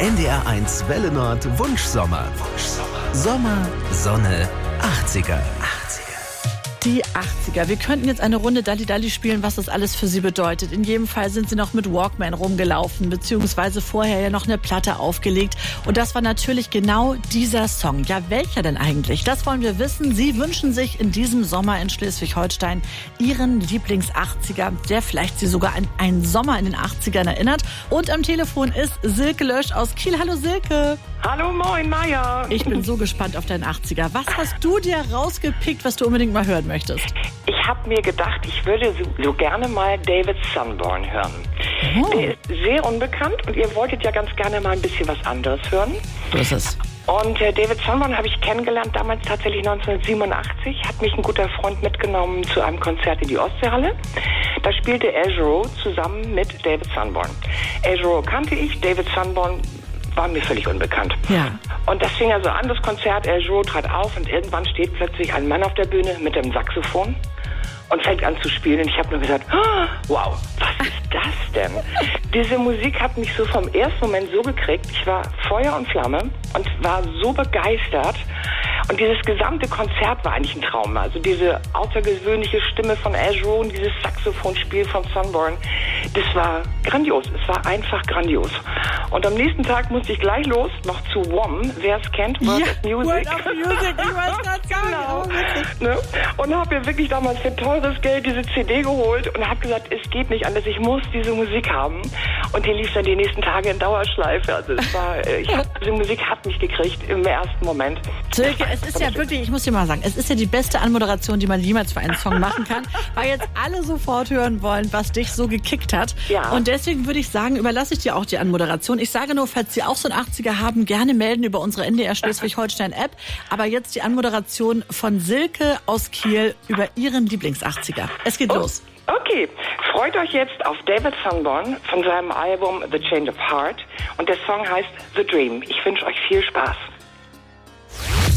NDR1 Welle Nord Wunschsommer. Sommer, Sonne, 80er. Die 80er. Wir könnten jetzt eine Runde Dalli spielen, was das alles für Sie bedeutet. In jedem Fall sind Sie noch mit Walkman rumgelaufen, beziehungsweise vorher ja noch eine Platte aufgelegt. Und das war natürlich genau dieser Song. Ja, welcher denn eigentlich? Das wollen wir wissen. Sie wünschen sich in diesem Sommer in Schleswig-Holstein Ihren Lieblings-80er, der vielleicht Sie sogar an einen Sommer in den 80ern erinnert. Und am Telefon ist Silke Lösch aus Kiel. Hallo Silke. Hallo, moin, Maja. Ich bin so gespannt auf deinen 80er. Was hast du dir rausgepickt, was du unbedingt mal hören möchtest? Ich habe mir gedacht, ich würde so gerne mal David Sanborn hören. Oh. Der ist sehr unbekannt und ihr wolltet ja ganz gerne mal ein bisschen was anderes hören. So ist es. Und David Sanborn habe ich kennengelernt, damals tatsächlich 1987. Hat mich ein guter Freund mitgenommen zu einem Konzert in die Ostseehalle. Da spielte Al Jarreau zusammen mit David Sanborn. Al Jarreau kannte ich, David Sanborn war mir völlig unbekannt. Ja. Und das fing also an, das Konzert, Al Jarreau trat auf und irgendwann steht plötzlich ein Mann auf der Bühne mit einem Saxophon und fängt an zu spielen. Und ich habe nur gesagt, oh, wow, was ist das denn? Diese Musik hat mich so vom ersten Moment so gekriegt. Ich war Feuer und Flamme und war so begeistert. Und dieses gesamte Konzert war eigentlich ein Traum. Also diese außergewöhnliche Stimme von Al Jarreau und dieses Saxophonspiel von Sanborn, das war grandios. Es war einfach grandios. Und am nächsten Tag musste ich gleich los, noch zu WOM, wer es kennt, World of Music. World of Music, ich weiß gerade sagen. Genau. Ne? Und habe mir wirklich damals für teures Geld diese CD geholt und habe gesagt, es geht nicht anders, ich muss diese Musik haben. Und die lief dann die nächsten Tage in Dauerschleife. Also es war, diese Musik hat mich gekriegt im ersten Moment. Silke, es ist ja wirklich, ich muss dir mal sagen, es ist ja die beste Anmoderation, die man jemals für einen Song machen kann, weil jetzt alle sofort hören wollen, was dich so gekickt hat. Ja. Und deswegen würde ich sagen, überlasse ich dir auch die Anmoderation. Ich sage nur, falls Sie auch so einen 80er haben, gerne melden über unsere NDR Schleswig-Holstein-App. Aber jetzt die Anmoderation von Silke aus Kiel über ihren Lieblings-80er. Es geht los. Okay, freut euch jetzt auf David Sanborn von seinem Album The Change of Heart. Und der Song heißt The Dream. Ich wünsche euch viel Spaß.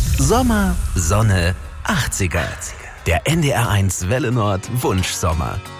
Sommer, Sonne, 80er. Der NDR1 Welle Nord Wunschsommer.